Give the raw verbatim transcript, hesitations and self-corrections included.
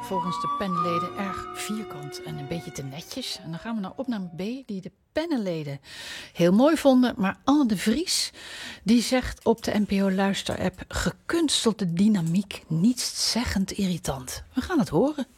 volgens de pennenleden erg vierkant en een beetje te netjes. En dan gaan we naar opname B, die de pennenleden heel mooi vonden. Maar Anne de Vries, die zegt op de N P O Luisterapp: gekunstelde dynamiek, nietszeggend irritant. We gaan het horen.